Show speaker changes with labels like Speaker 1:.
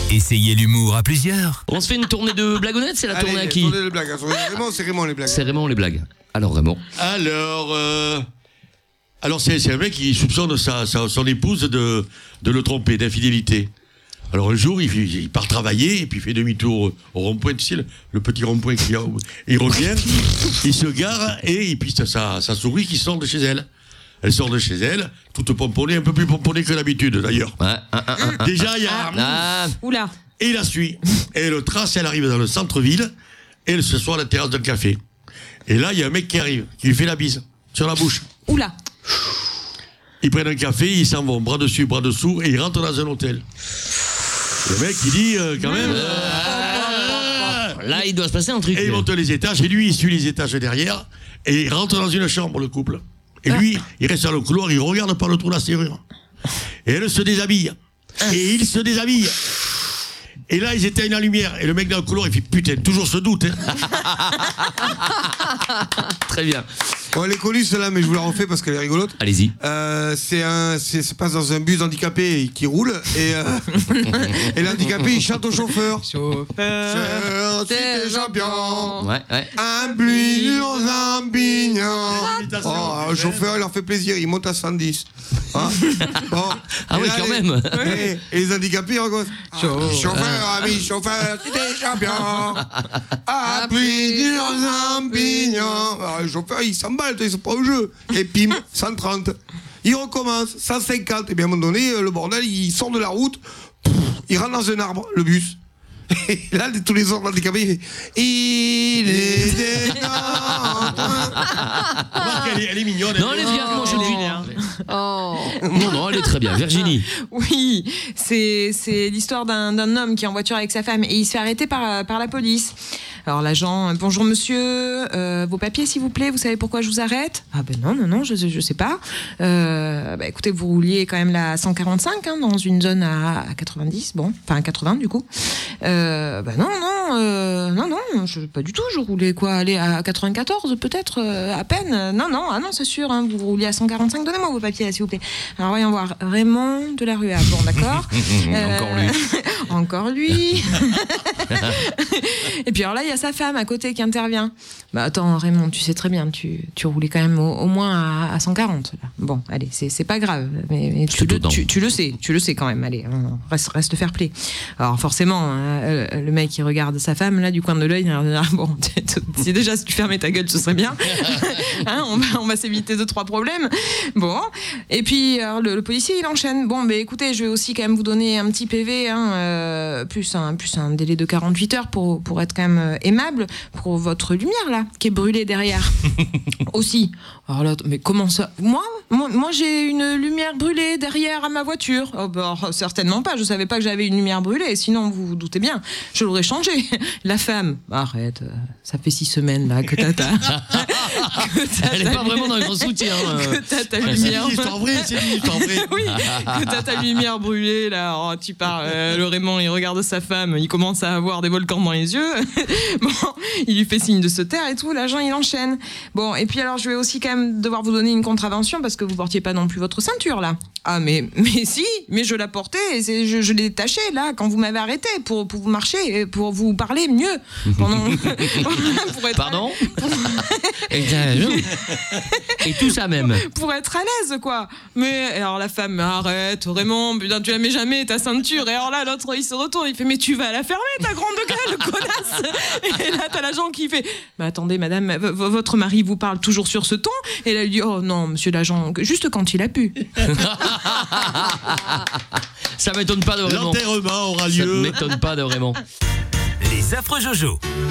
Speaker 1: Essayez l'humour à plusieurs.
Speaker 2: On se fait une tournée de blagounettes, c'est la tournée à qui?
Speaker 3: Tournée de blagues. C'est Raymond les blagues.
Speaker 2: C'est Raymond les blagues. Alors Raymond.
Speaker 4: Alors c'est un mec qui soupçonne son épouse de le tromper, d'infidélité. Alors un jour, il part travailler et puis il fait demi-tour au rond-point, tu sais, le petit rond-point qu'il y a. Il revient, il se gare et il piste sa souris qui sort de chez elle. Elle sort de chez elle, toute pomponnée, un peu plus pomponnée que d'habitude d'ailleurs. Déjà, il y a...
Speaker 5: Oula.
Speaker 4: Et il la suit. Et elle le trace, elle arrive dans le centre-ville et elle se soit à la terrasse d'un café. Et là, il y a un mec qui arrive, qui lui fait la bise sur la bouche.
Speaker 5: Oula.
Speaker 4: Ils prennent un café, ils s'en vont, bras dessus, bras dessous, et ils rentrent dans un hôtel. Le mec, il dit, quand même...
Speaker 2: Là, il doit se passer un truc.
Speaker 4: Et ils montent les étages, et lui, il suit les étages derrière, et il rentre dans une chambre, le couple. Et lui, il reste dans le couloir, il regarde par le trou de la serrure. Et elle se déshabille. Et il se déshabille. Et là, ils éteignent la lumière. Et le mec dans le couloir, il fait putain, toujours ce doute.
Speaker 2: Très bien.
Speaker 3: Bon, elle est connue celle-là, mais je vous la refais parce qu'elle est rigolote.
Speaker 2: Allez-y.
Speaker 3: Ça se passe dans un bus handicapé qui roule et l'handicapé il chante au chauffeur. Chauffeur, t'es champion.
Speaker 2: Ouais.
Speaker 3: Un pluie aux champignons. Le chauffeur, il leur fait plaisir, il monte à 110. Hein bon.
Speaker 2: Ah oui, quand même.
Speaker 3: Et les handicapés, ils regardent. Chauffeur, ami, chauffeur, t'es champion. Un pluie aux champignons. Alors, le chauffeur, il s'emballe, ils sont pas au jeu. Et pim, 130. Il recommence, 150. Et bien à un moment donné, le bordel, il sort de la route, il rentre dans un arbre, le bus. Et là, tous les autres handicapés, il fait il est
Speaker 4: elle est mignonne.
Speaker 2: Non, elle est bien, moi je le dis.
Speaker 5: Oh.
Speaker 2: Non, elle est très bien. Virginie.
Speaker 5: Oui, c'est l'histoire d'un homme qui est en voiture avec sa femme et il se fait arrêter par la police. Alors l'agent, bonjour monsieur, vos papiers s'il vous plaît, vous savez pourquoi je vous arrête? Ah ben non, je sais pas. Écoutez, vous rouliez quand même là à 145 dans une zone à 90, à 80 du coup. Non, pas du tout, je roulais à 94 peut-être, à peine. Non, c'est sûr, vous rouliez à 145, donnez-moi vos papiers là s'il vous plaît. Alors voyons voir, Raymond de la Rua, bon d'accord. Encore lui. Et puis alors là, il y a sa femme à côté qui intervient. Bah attends, Raymond, tu sais très bien, tu roulais quand même au moins à 140. Là. Bon, allez, c'est pas grave, mais tu le sais quand même. Allez, reste fair play. Alors forcément, le mec il regarde sa femme là du coin de l'œil. Bon, si déjà si tu fermais ta gueule, ce serait bien. On va s'éviter 2-3 problèmes. Bon, et puis alors, le policier il enchaîne. Bon, écoutez, je vais aussi quand même vous donner un petit PV, plus un délai de 48 heures pour être quand même aimable pour votre lumière là qui est brûlée derrière. Aussi. Alors là, mais comment ça? Moi j'ai une lumière brûlée derrière à ma voiture. Oh certainement pas. Je savais pas que j'avais une lumière brûlée. Sinon vous vous doutez bien, je l'aurais changé. La femme, arrête. Ça fait 6 semaines là que t'as
Speaker 2: Elle est pas vraiment dans le grand soutien.
Speaker 5: Que t'as ta lumière.
Speaker 4: C'est l'histoire vraie.
Speaker 5: Oui. Que t'as ta lumière brûlée là. Oh, tu parles. Le Raymond il regarde sa femme. Il commence à avoir des volcans dans les yeux. Bon, il lui fait signe de se taire et tout. L'agent il enchaîne. Bon, et puis alors je vais aussi quand même devoir vous donner une contravention parce que vous portiez pas non plus votre ceinture là. Ah mais si, mais je la portais et je l'ai détachée là quand vous m'avez arrêté pour vous marcher, pour vous parler mieux. Pour être
Speaker 2: Pardon. Et tout ça même.
Speaker 5: Pour être à l'aise quoi. Mais alors la femme, arrête Raymond, putain tu la mets jamais ta ceinture. Et alors là l'autre il se retourne, il fait mais tu vas la fermer ta grande gueule connasse. Et là t'as l'agent qui fait mais attendez madame, votre mari vous parle toujours sur ce ton. Et là il dit oh non monsieur l'agent, juste quand il a pu.
Speaker 2: Ça m'étonne pas de Raymond.
Speaker 4: L'enterrement aura lieu.
Speaker 2: Ça m'étonne pas de Raymond.
Speaker 1: Les affreux Jojo.